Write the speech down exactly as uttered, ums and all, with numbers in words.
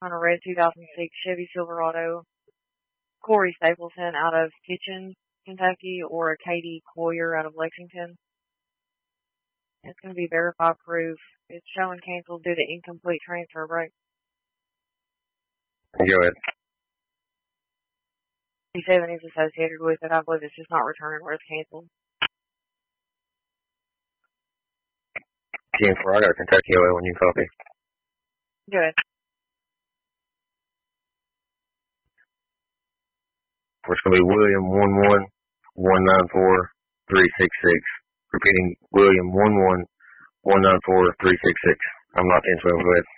on a red two thousand six Chevy Silverado. Corey Stapleton out of Kitchen, Kentucky, or a Katie Coyer out of Lexington. It's going to be verify proof. It's showing canceled due to incomplete transfer break. Go ahead. seven is associated with it. I believe it's just not returning where it's canceled. ten four, I got a Kentucky O A when you copy. Good. It's going to be William one one one nine four three six six. Repeating, William one one one nine four three six six. I'm not ten twelve. Go ahead.